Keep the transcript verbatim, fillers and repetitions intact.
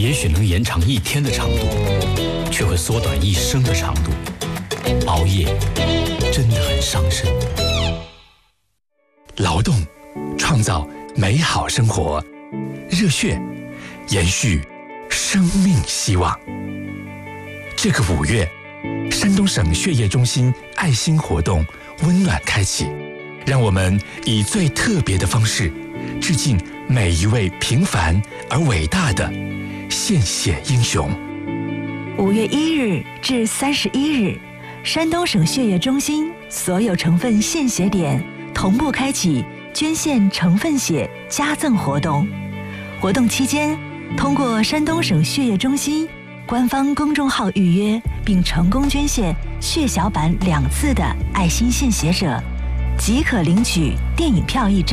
也许能延长一天的长度，却会缩短一生的长度。熬夜真的很伤身。 劳动创造美好生活，热血延续生命希望。这个五月，山东省血液中心爱心活动温暖开启，让我们以最特别的方式致敬每一位平凡而伟大的献血英雄。 五月一日至三十一日，山东省血液中心所有成分献血点同步开启捐献成分血加赠活动。活动期间，通过山东省血液中心官方公众号预约并成功捐献血小板两次的爱心献血者，即可领取电影票一张。